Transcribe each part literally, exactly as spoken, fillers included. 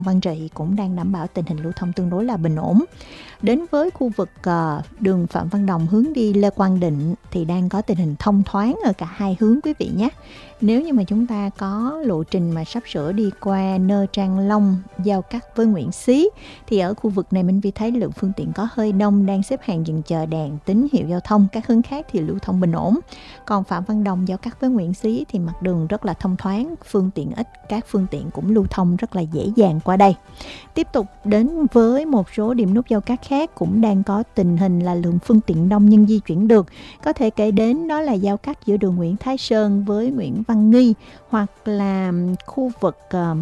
Văn Trị cũng đang đảm bảo tình hình lưu thông tương đối là bình ổn. Đến với khu vực uh, đường Phạm Văn Đồng hướng đi Lê Quang Định thì đang có tình hình thông thoáng ở cả hai hướng quý vị nhé. Nếu như mà chúng ta có lộ trình mà sắp sửa đi qua Nơ Trang Long giao cắt với Nguyễn Xí thì ở khu vực này Minh Vi thấy lượng phương tiện có hơi đông, đang xếp hàng dừng chờ đèn tín hiệu giao thông. Các hướng khác thì lưu thông bình ổn. Còn Phạm Văn Đồng giao cắt với Nguyễn Xí thì mặt đường rất là thông thoáng, phương tiện ít, các phương tiện cũng lưu thông rất là dễ dàng qua đây. Tiếp tục đến với một số điểm nút giao cắt khác cũng đang có tình hình là lượng phương tiện đông nhưng di chuyển được. Có thể kể đến đó là giao cắt giữa đường Nguyễn Thái Sơn với Nguyễn Văn Nghi, hoặc là khu vực uh,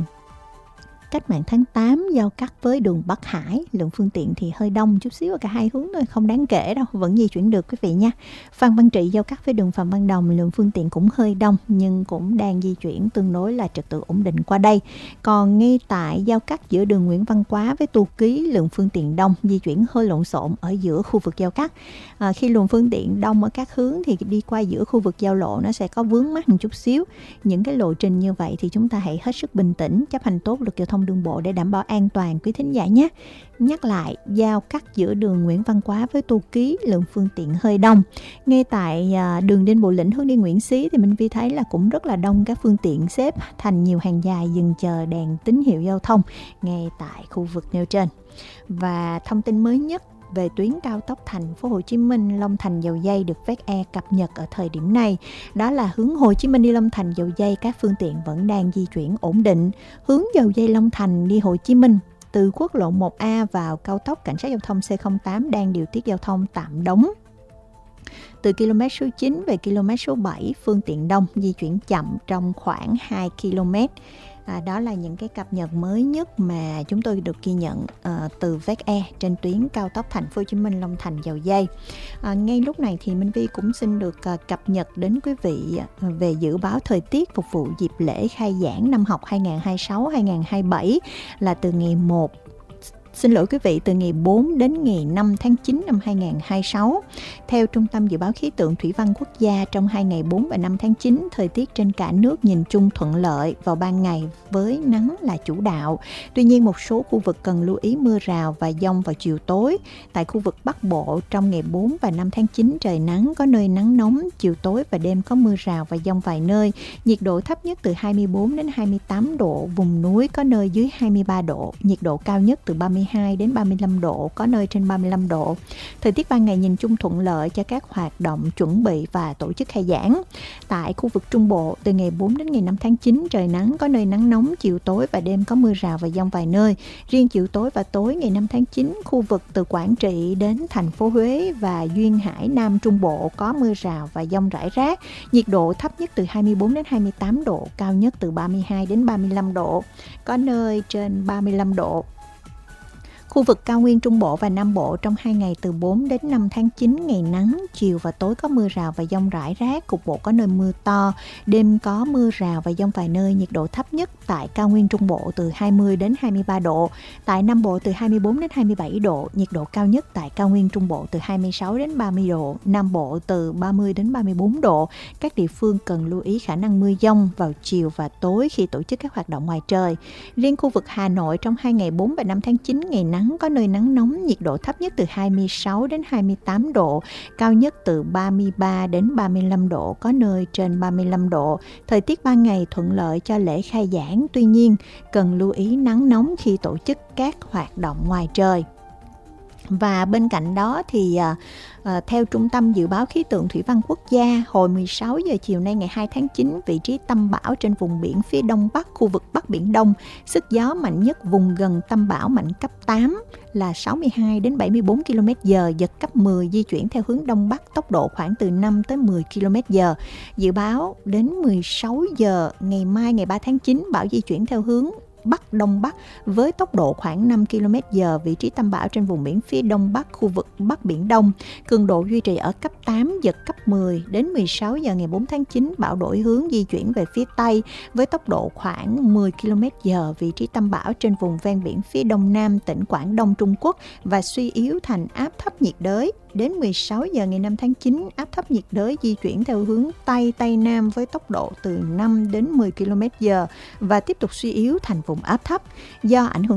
Cách mạng tháng tám giao cắt với đường Bắc Hải. Lượng phương tiện thì hơi đông chút xíu ở cả hai hướng thôi, không đáng kể đâu, vẫn di chuyển được quý vị nha. Phan Văn Trị giao cắt với đường Phạm Văn Đồng, lượng phương tiện cũng hơi đông nhưng cũng đang di chuyển tương đối là trật tự ổn định qua đây. Còn ngay tại giao cắt giữa đường Nguyễn Văn Quá với Tu Ký, lượng phương tiện đông, di chuyển hơi lộn xộn ở giữa khu vực giao cắt. À, khi luồng phương tiện đông ở các hướng thì đi qua giữa khu vực giao lộ nó sẽ có vướng mắc một chút xíu. Những cái lộ trình như vậy thì chúng ta hãy hết sức bình tĩnh, chấp hành tốt luật giao thông đường bộ để đảm bảo an toàn quý thính giả nhé. Nhắc lại, giao cắt giữa đường Nguyễn Văn Quá với Tu Ký, lượng phương tiện hơi đông. Ngay tại à, đường Đinh Bộ Lĩnh hướng đi Nguyễn Xí thì Minh Vi thấy là cũng rất là đông, các phương tiện xếp thành nhiều hàng dài dừng chờ đèn tín hiệu giao thông ngay tại khu vực nêu trên. Và thông tin mới nhất về tuyến cao tốc Thành phố Hồ Chí Minh Long Thành Dầu Giây được vê e cập nhật ở thời điểm này, đó là hướng Hồ Chí Minh đi Long Thành Dầu Giây các phương tiện vẫn đang di chuyển ổn định. Hướng Dầu Giây Long Thành đi Hồ Chí Minh từ quốc lộ một A vào cao tốc cảnh sát giao thông C không tám đang điều tiết giao thông tạm đóng. Từ km số chín về km số bảy, phương tiện đông, di chuyển chậm trong khoảng hai ki lô mét. À, đó là những cái cập nhật mới nhất mà chúng tôi được ghi nhận uh, từ vê e trên tuyến cao tốc Thành phố Hồ Chí Minh Long Thành Dầu Giây. À, ngay lúc này thì Minh Vi cũng xin được uh, cập nhật đến quý vị uh, về dự báo thời tiết phục vụ dịp lễ khai giảng năm học hai nghìn không trăm hai mươi sáu hai nghìn không trăm hai mươi bảy là từ ngày một Xin lỗi quý vị, từ ngày bốn đến ngày năm tháng chín năm hai nghìn không trăm hai mươi sáu. Theo Trung tâm Dự báo Khí tượng Thủy văn Quốc gia, trong hai ngày bốn và năm tháng chín, thời tiết trên cả nước nhìn chung thuận lợi, vào ban ngày với nắng là chủ đạo. Tuy nhiên, một số khu vực cần lưu ý mưa rào và dông vào chiều tối. Tại khu vực Bắc Bộ, trong ngày bốn và năm tháng chín, trời nắng, có nơi nắng nóng, chiều tối và đêm có mưa rào và dông vài nơi. Nhiệt độ thấp nhất từ hai mươi bốn đến hai mươi tám độ, vùng núi có nơi dưới hai mươi ba độ, nhiệt độ cao nhất từ ba mươi hai đến ba mươi lăm độ, có nơi trên ba mươi lăm độ. Thời tiết ban ngày nhìn chung thuận lợi cho các hoạt động chuẩn bị và tổ chức khai giảng. Tại khu vực Trung Bộ, từ ngày bốn đến ngày năm tháng chín, trời nắng, có nơi nắng nóng, chiều tối và đêm có mưa rào và dông vài nơi. Riêng chiều tối và tối ngày năm tháng chín, khu vực từ Quảng Trị đến thành phố Huế và Duyên Hải Nam Trung Bộ có mưa rào và dông rải rác. Nhiệt độ thấp nhất từ hai mươi bốn đến hai mươi tám độ, cao nhất từ ba mươi hai đến ba mươi lăm độ, có nơi trên ba mươi lăm độ. Khu vực cao nguyên Trung Bộ và Nam Bộ trong hai ngày từ bốn đến năm tháng chín, ngày nắng, chiều và tối có mưa rào và dông rải rác, cục bộ có nơi mưa to, đêm có mưa rào và dông vài nơi, nhiệt độ thấp nhất tại cao nguyên Trung Bộ từ hai mươi đến hai mươi ba độ, tại Nam Bộ từ hai mươi bốn đến hai mươi bảy độ, nhiệt độ cao nhất tại cao nguyên Trung Bộ từ hai mươi sáu đến ba mươi độ, Nam Bộ từ ba mươi đến ba mươi bốn độ. Các địa phương cần lưu ý khả năng mưa dông vào chiều và tối khi tổ chức các hoạt động ngoài trời. Riêng khu vực Hà Nội trong hai ngày bốn và năm tháng chín, ngày nắng, có nơi nắng nóng, nhiệt độ thấp nhất từ hai mươi sáu đến hai mươi tám độ, cao nhất từ ba mươi ba đến ba mươi lăm độ, có nơi trên ba mươi lăm độ. Thời tiết ban ngày thuận lợi cho lễ khai giảng, tuy nhiên cần lưu ý nắng nóng khi tổ chức các hoạt động ngoài trời. Và bên cạnh đó thì à, à, theo Trung tâm Dự báo Khí tượng Thủy văn Quốc gia, hồi mười sáu giờ chiều nay ngày hai tháng chín, vị trí tâm bão trên vùng biển phía đông bắc khu vực Bắc Biển Đông, sức gió mạnh nhất vùng gần tâm bão mạnh cấp tám là sáu mươi hai đến bảy mươi bốn ki lô mét giờ, giật cấp mười, di chuyển theo hướng đông bắc, tốc độ khoảng từ năm tới mười ki lô mét giờ. Dự báo đến mười sáu giờ ngày mai ngày ba tháng chín, bão di chuyển theo hướng Bắc Đông Bắc với tốc độ khoảng năm ki lô mét giờ, vị trí tâm bão trên vùng biển phía đông bắc khu vực Bắc Biển Đông, cường độ duy trì ở cấp tám, giật cấp mười. Đến mười sáu giờ ngày bốn tháng chín, bão đổi hướng di chuyển về phía Tây với tốc độ khoảng mười ki lô mét giờ, vị trí tâm bão trên vùng ven biển phía đông nam tỉnh Quảng Đông Trung Quốc và suy yếu thành áp thấp nhiệt đới. Đến mười sáu giờ ngày năm tháng chín, áp thấp nhiệt đới di chuyển theo hướng Tây Tây Nam với tốc độ từ năm đến mười ki lô mét giờ và tiếp tục suy yếu thành vùng áp thấp. Do ảnh hưởng